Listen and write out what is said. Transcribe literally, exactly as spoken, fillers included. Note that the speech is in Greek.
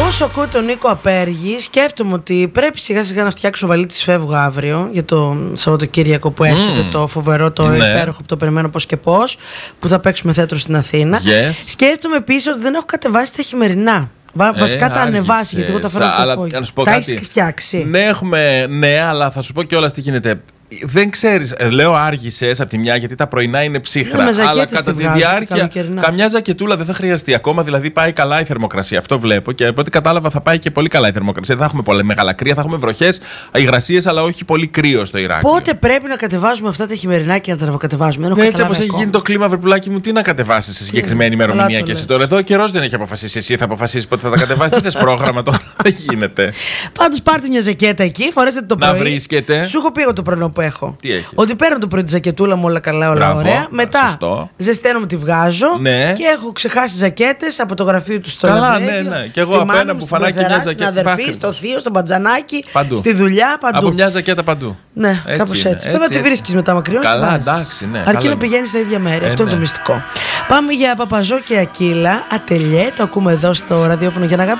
Όσο ακούω τον Νίκο Απέργη, σκέφτομαι ότι πρέπει σιγά σιγά να φτιάξω βαλίτσες. Φεύγω αύριο για το Σαββατοκύριακο που έρχεται, mm. το φοβερό, το ναι. υπέροχο που το περιμένω πώς και πώς, που θα παίξουμε θέατρο στην Αθήνα. Yes. Σκέφτομαι επίσης ότι δεν έχω κατεβάσει τα χειμερινά. Βασικά ε, τα ανεβάσει, γιατί εγώ τα φέρω από το υπόγειο. Τα έχεις φτιάξει? Ναι, έχουμε, ναι, αλλά θα σου πω κιόλας τι γίνεται. Δεν ξέρεις, λέω άργησες από τη μια γιατί τα πρωινά είναι ψύχρα. Ναι, αλλά κατά τη διάρκεια καμιά ζακετούλα δεν θα χρειαστεί ακόμα. Δηλαδή πάει καλά η θερμοκρασία. Αυτό βλέπω και από ό,τι κατάλαβα θα πάει και πολύ καλά η θερμοκρασία. Δεν θα έχουμε πολλά μεγάλα κρύα, θα έχουμε βροχές, υγρασίες, αλλά όχι πολύ κρύο στο Ηράκλειο. Πότε πρέπει να κατεβάζουμε αυτά τα χειμερινά και να τα κατεβάζουμε? Ναι, έτσι όπως έχει γίνει το κλίμα, βρεπουλάκι μου, τι να κατεβάσεις σε συγκεκριμένη ημερομηνία και εσύ τώρα? Εδώ ο καιρός δεν έχει αποφασίσει. Εσύ θα αποφασίσει πότε θα τα κατεβάσεις. Τι θες πρόγραμμα τώρα? Δεν γίνεται. Πάντως πάρτε μια ζακέτα εκεί, φορέστε το πρωί. Να βρίσκεται. Σου έχω πει εγώ το πρωινό που έχω. Τι έχεις? Ότι παίρνω το πρωί τη ζακετούλα μου, όλα καλά, όλα Μπράβο, ωραία. Μετά σωστό. ζεσταίνω, τη βγάζω, ναι. και έχω ξεχάσει ζακέτες από το γραφείο του στο Καλά, ναι, ναι. Και εγώ από ένα μπουφανάκι μια ζακέτα. Στην αδερφή, στο θείο, στο μπατζανάκι, παντού. Στη δουλειά, παντού. Από μια ζακέτα παντού. Ναι, κάπως έτσι. Βέβαια τη βρίσκεις μετά μακριόν. Καλά, εντάξει, ναι. Αρκεί να πηγαίνει στα ίδια μέρη. Ε, Αυτό ναι. είναι το μυστικό. Πάμε για Παπαζό και Ακύλα. Ατελιέ, το ακούμε εδώ στο ραδιόφωνο για να αγαπήσουμε.